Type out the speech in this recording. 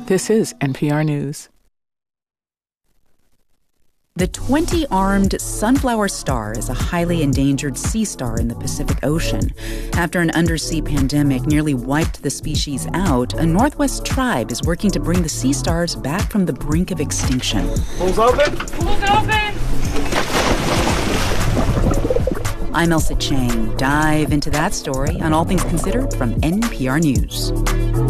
This is NPR News. The 20-armed sunflower star is a highly endangered sea star in the Pacific Ocean. After an undersea pandemic nearly wiped the species out, a Northwest tribe is working to bring the sea stars back from the brink of extinction. Pools open! Pools open! I'm Elsa Chang. Dive into that story on All Things Considered from NPR News.